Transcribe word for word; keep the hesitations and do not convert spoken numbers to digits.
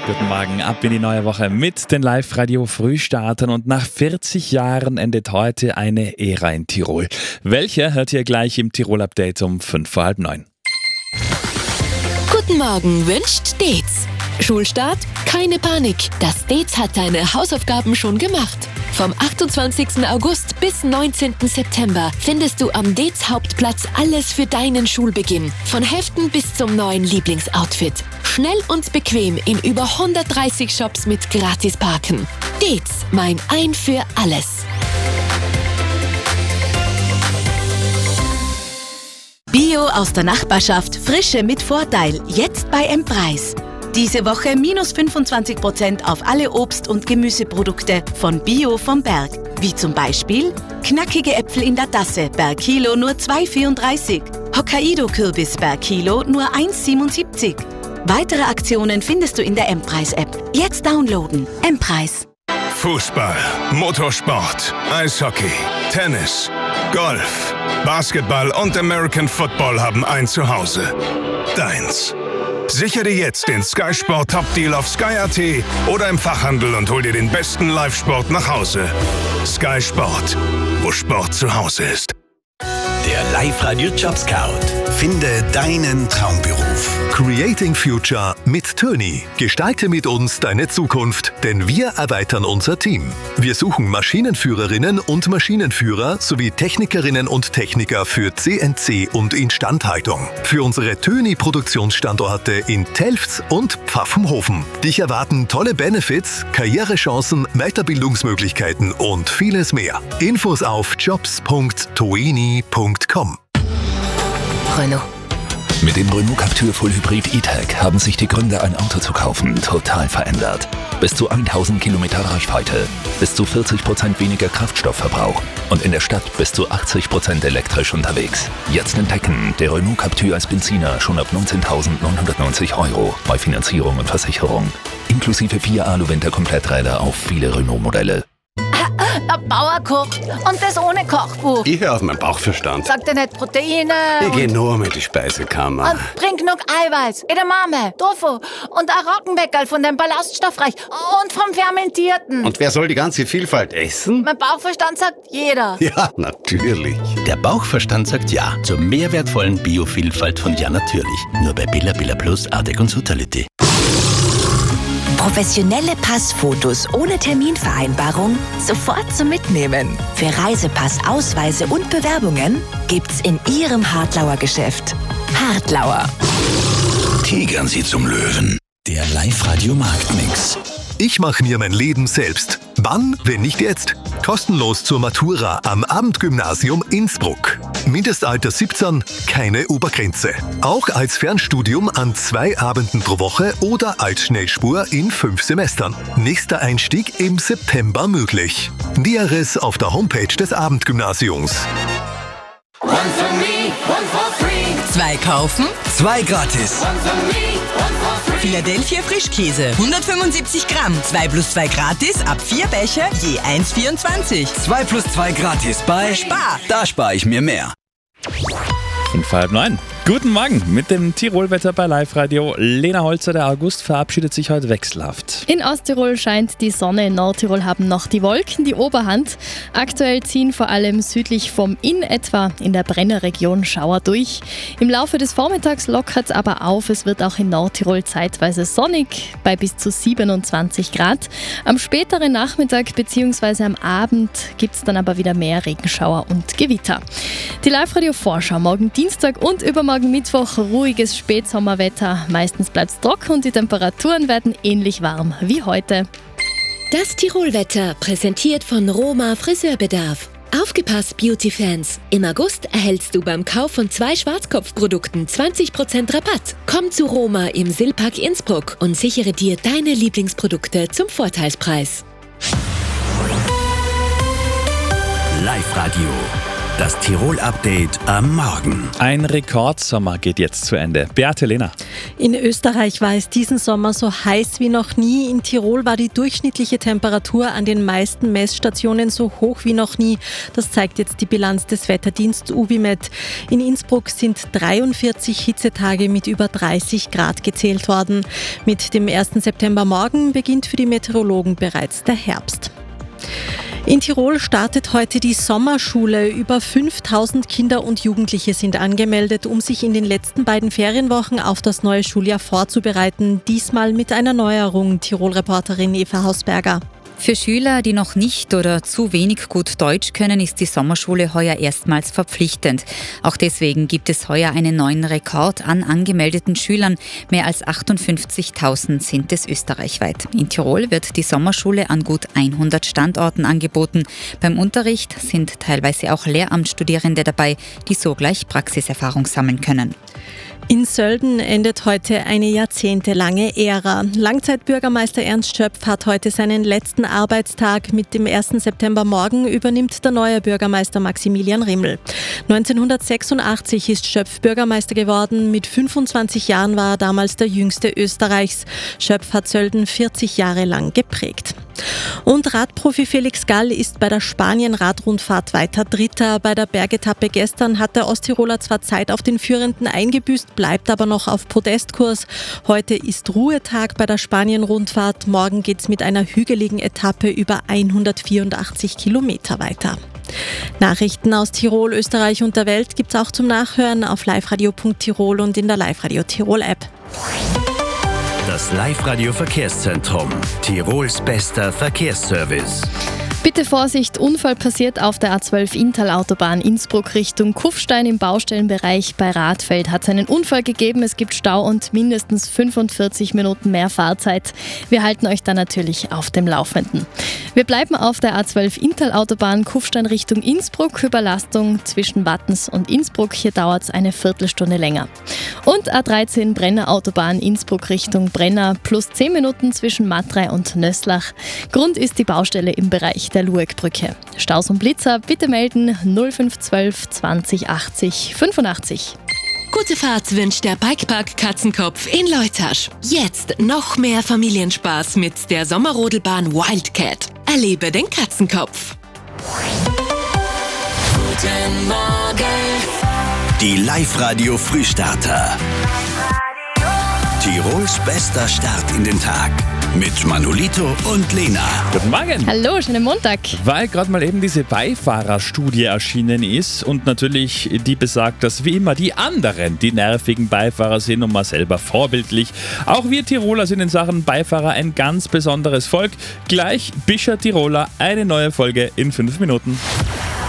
Guten Morgen, ab in die neue Woche mit den Live-Radio-Frühstartern und nach vierzig Jahren endet heute eine Ära in Tirol. Welche hört ihr gleich im Tirol-Update um fünf vor halb neun. Guten Morgen wünscht Dez. Schulstart? Keine Panik, das Dez hat deine Hausaufgaben schon gemacht. Vom achtundzwanzigsten August bis neunzehnten September findest du am Dez Hauptplatz alles für deinen Schulbeginn. Von Heften bis zum neuen Lieblingsoutfit. Schnell und bequem in über hundertdreißig Shops mit Gratisparken. Dez, mein Ein für alles. Bio aus der Nachbarschaft, Frische mit Vorteil, jetzt bei M-Preis. Diese Woche minus fünfundzwanzig Prozent auf alle Obst- und Gemüseprodukte von Bio vom Berg. Wie zum Beispiel knackige Äpfel in der Tasse per Kilo nur zwei Euro vierunddreißig. Hokkaido-Kürbis per Kilo nur eins Euro siebenundsiebzig. Weitere Aktionen findest du in der M-Preis-App. Jetzt downloaden. M-Preis. Fußball, Motorsport, Eishockey, Tennis, Golf, Basketball und American Football haben ein Zuhause. Deins. Sichere jetzt den Sky Sport Top Deal auf Sky Punkt at oder im Fachhandel und hol dir den besten Live-Sport nach Hause. Sky Sport, wo Sport zu Hause ist. Der Live-Radio Job Scout. Finde deinen Traumberuf. Creating Future mit Töni. Gestalte mit uns deine Zukunft, denn wir erweitern unser Team. Wir suchen Maschinenführerinnen und Maschinenführer sowie Technikerinnen und Techniker für C N C und Instandhaltung. Für unsere Töni-Produktionsstandorte in Telfs und Pfaffenhofen. Dich erwarten tolle Benefits, Karrierechancen, Weiterbildungsmöglichkeiten und vieles mehr. Infos auf jobs punkt toeni punkt com. Renault. Mit dem Renault Captur Full Hybrid E-Tech haben sich die Gründe, ein Auto zu kaufen, total verändert. Bis zu tausend Kilometer Reichweite, bis zu vierzig Prozent weniger Kraftstoffverbrauch und in der Stadt bis zu achtzig Prozent elektrisch unterwegs. Jetzt entdecken, der Renault Captur als Benziner schon ab neunzehntausendneunhundertneunzig Euro bei Finanzierung und Versicherung. Inklusive vier Alu-Winter-Kompletträder auf viele Renault-Modelle. Der Bauer kocht und das ohne Kochbuch. Ich höre auf meinen Bauchverstand. Sagt er nicht Proteine? Ich gehe nur mit die Speisekammer. Und trink genug Eiweiß, Edamame, Tofu und ein Roggenbäckerl von dem Ballaststoffreich und vom Fermentierten. Und wer soll die ganze Vielfalt essen? Mein Bauchverstand sagt jeder. Ja, natürlich. Der Bauchverstand sagt ja zur mehr wertvollen Biovielfalt von Ja Natürlich. Nur bei Billa Billa Plus, Ardec und Sutality. Professionelle Passfotos ohne Terminvereinbarung sofort zum Mitnehmen. Für Reisepass, Ausweise und Bewerbungen gibt's in Ihrem Hartlauer Geschäft. Hartlauer. Tigern Sie zum Löwen. Der Live-Radio Marktmix. Ich mache mir mein Leben selbst. Wann, wenn nicht jetzt? Kostenlos zur Matura am Abendgymnasium Innsbruck. Mindestalter siebzehn, keine Obergrenze. Auch als Fernstudium an zwei Abenden pro Woche oder als Schnellspur in fünf Semestern. Nächster Einstieg im September möglich. Näheres auf der Homepage des Abendgymnasiums. One for me, one for free. Zwei kaufen, Zwei gratis. One for me, one for free. Philadelphia Frischkäse, hundertfünfundsiebzig Gramm, zwei plus zwei gratis, ab vier Becher, je eins Komma vierundzwanzig. Zwei plus zwei gratis bei Spar. Da spare ich mir mehr. fünf vor halb neun. Guten Morgen mit dem Tirolwetter bei Live-Radio. Lena Holzer, der August verabschiedet sich heute wechselhaft. In Osttirol scheint die Sonne, in Nordtirol haben noch die Wolken die Oberhand. Aktuell ziehen vor allem südlich vom Inn etwa in der Brennerregion Schauer durch. Im Laufe des Vormittags lockert es aber auf. Es wird auch in Nordtirol zeitweise sonnig bei bis zu siebenundzwanzig Grad. Am späteren Nachmittag bzw. am Abend gibt es dann aber wieder mehr Regenschauer und Gewitter. Die Live-Radio-Vorschau morgen Dienstag und übermorgen Mittwoch ruhiges Spätsommerwetter. Meistens bleibt es trocken und die Temperaturen werden ähnlich warm wie heute. Das Tirolwetter präsentiert von Roma Friseurbedarf. Aufgepasst, Beauty-Fans! Im August erhältst du beim Kauf von zwei Schwarzkopfprodukten zwanzig Prozent Rabatt. Komm zu Roma im Silpark Innsbruck und sichere dir deine Lieblingsprodukte zum Vorteilspreis. Live-Radio. Das Tirol-Update am Morgen. Ein Rekordsommer geht jetzt zu Ende. Beate Lehner. In Österreich war es diesen Sommer so heiß wie noch nie. In Tirol war die durchschnittliche Temperatur an den meisten Messstationen so hoch wie noch nie. Das zeigt jetzt die Bilanz des Wetterdienstes Ubimet. In Innsbruck sind dreiundvierzig Hitzetage mit über dreißig Grad gezählt worden. Mit dem ersten Septembermorgen beginnt für die Meteorologen bereits der Herbst. In Tirol startet heute die Sommerschule. Über fünftausend Kinder und Jugendliche sind angemeldet, um sich in den letzten beiden Ferienwochen auf das neue Schuljahr vorzubereiten. Diesmal mit einer Neuerung, Tirol-Reporterin Eva Hausberger. Für Schüler, die noch nicht oder zu wenig gut Deutsch können, ist die Sommerschule heuer erstmals verpflichtend. Auch deswegen gibt es heuer einen neuen Rekord an angemeldeten Schülern. Mehr als achtundfünfzigtausend sind es österreichweit. In Tirol wird die Sommerschule an gut hundert Standorten angeboten. Beim Unterricht sind teilweise auch Lehramtsstudierende dabei, die so gleich Praxiserfahrung sammeln können. In Sölden endet heute eine jahrzehntelange Ära. Langzeitbürgermeister Ernst Schöpf hat heute seinen letzten Arbeitstag. Mit dem ersten Septembermorgen übernimmt der neue Bürgermeister Maximilian Rimmel. neunzehnhundertsechsundachtzig ist Schöpf Bürgermeister geworden. Mit fünfundzwanzig Jahren war er damals der jüngste Österreichs. Schöpf hat Sölden vierzig Jahre lang geprägt. Und Radprofi Felix Gall ist bei der Spanien-Radrundfahrt weiter Dritter. Bei der Bergetappe gestern hat der Osttiroler zwar Zeit auf den Führenden eingebüßt, bleibt aber noch auf Podestkurs. Heute ist Ruhetag bei der Spanien-Rundfahrt. Morgen geht's mit einer hügeligen Etappe über hundertvierundachtzig Kilometer weiter. Nachrichten aus Tirol, Österreich und der Welt gibt's auch zum Nachhören auf liveradio punkt tirol und in der Live-Radio Tirol-App. Das Live-Radio-Verkehrszentrum. Tirols bester Verkehrsservice. Bitte Vorsicht, Unfall passiert auf der A zwölf Inntal-Autobahn Innsbruck Richtung Kufstein im Baustellenbereich bei Radfeld. Hat es einen Unfall gegeben, es gibt Stau und mindestens fünfundvierzig Minuten mehr Fahrzeit. Wir halten euch dann natürlich auf dem Laufenden. Wir bleiben auf der A zwölf Inntal-Autobahn Kufstein Richtung Innsbruck. Überlastung zwischen Wattens und Innsbruck, hier dauert es eine Viertelstunde länger. Und A dreizehn Brenner Autobahn Innsbruck Richtung Brenner plus zehn Minuten zwischen Matrei und Nösslach. Grund ist die Baustelle im Bereich der Luegbrücke. Staus und Blitzer bitte melden null fünf eins zwei zwanzig achtzig fünfundachtzig. Gute Fahrt wünscht der Bikepark Katzenkopf in Leutasch. Jetzt noch mehr Familienspaß mit der Sommerrodelbahn Wildcat. Erlebe den Katzenkopf. Guten Morgen. Die Live-Radio Frühstarter. Tirols bester Start in den Tag. Mit Manolito und Lena. Guten Morgen. Hallo, schönen Montag. Weil gerade mal eben diese Beifahrerstudie erschienen ist und natürlich die besagt, dass wie immer die anderen die nervigen Beifahrer sind und man selber vorbildlich. Auch wir Tiroler sind in Sachen Beifahrer ein ganz besonderes Volk. Gleich Bischer Tiroler, eine neue Folge in fünf Minuten.